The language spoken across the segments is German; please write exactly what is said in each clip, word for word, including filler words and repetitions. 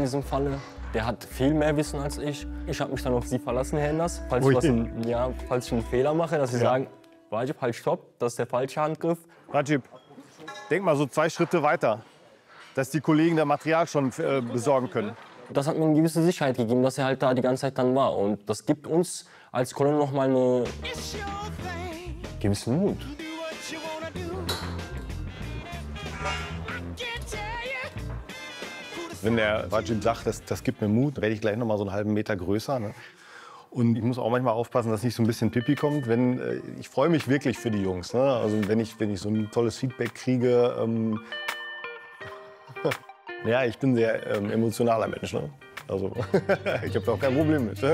diesem Falle. Der hat viel mehr Wissen als ich. Ich habe mich dann auf Sie verlassen, Herr Enders. Falls, ich was in, ja, falls ich einen Fehler mache, dass Sie ja. sagen, Rajib, halt stopp, das ist der falsche Handgriff. Rajib, denk mal so zwei Schritte weiter, dass die Kollegen das Material schon äh, besorgen können. Das hat mir eine gewisse Sicherheit gegeben, dass er halt da die ganze Zeit dann war. Und das gibt uns als Kolonne noch mal eine gewissen Mut. Wenn der Rajib sagt, das, das gibt mir Mut, werde ich gleich noch mal so einen halben Meter größer. Ne? Und ich muss auch manchmal aufpassen, dass nicht so ein bisschen Pipi kommt. Wenn, äh, ich freue mich wirklich für die Jungs. Ne? Also wenn ich, wenn ich so ein tolles Feedback kriege. Ähm ja, ich bin ein sehr ähm, emotionaler Mensch. Ne? Also ich habe da auch kein Problem mit.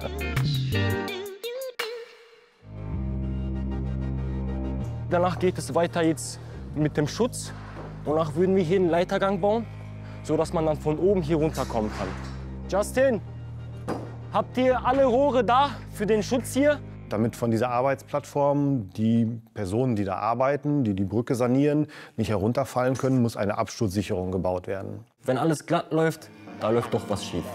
Danach geht es weiter jetzt mit dem Schutz. Danach würden wir hier einen Leitergang bauen, sodass man dann von oben hier runterkommen kann. Justin, habt ihr alle Rohre da für den Schutz hier? Damit von dieser Arbeitsplattform die Personen, die da arbeiten, die die Brücke sanieren, nicht herunterfallen können, muss eine Absturzsicherung gebaut werden. Wenn alles glatt läuft, da läuft doch was schief.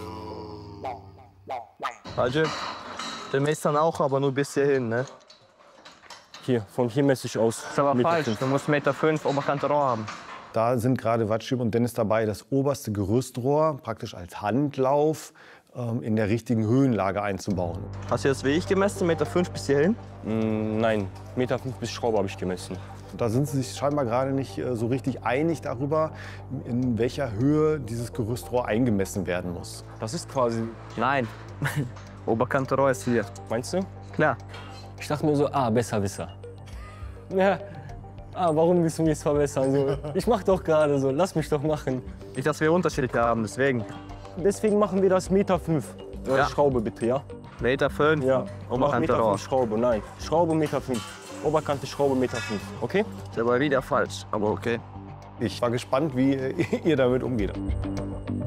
Rajib, der misst dann auch, aber nur bis hierhin, ne? Hier, von hier messe ich aus. Das ist aber falsch, du musst eins Komma fünf Meter oberkante Rohr haben. Da sind gerade Rajib und Dennis dabei, das oberste Gerüstrohr praktisch als Handlauf ähm, in der richtigen Höhenlage einzubauen. Hast du das wie ich gemessen, eins Komma fünf Meter bis hierhin? Mm, nein, eins Komma fünf Meter bis Schraube habe ich gemessen. Da sind sie sich scheinbar gerade nicht äh, so richtig einig darüber, in welcher Höhe dieses Gerüstrohr eingemessen werden muss. Das ist quasi... Nein, oberkante Rohr ist hier. Meinst du? Klar. Ich dachte mir so, ah, Besserwisser. Ja, ah, warum willst du mich jetzt verbessern? So, ich mach doch gerade so, lass mich doch machen. Nicht, dass wir unterschiedlich haben, deswegen. Deswegen machen wir das eins Komma fünf Meter. Ja. Schraube bitte, ja? eins Komma fünf Meter, Ja. oberkante eins Komma Rohr. fünf Schraube, nein. Schraube eins Komma fünf Meter. Oberkante Schraube eins Komma fünf Meter, okay? Das ist aber wieder falsch, aber okay. Ich war gespannt, wie ihr damit umgeht.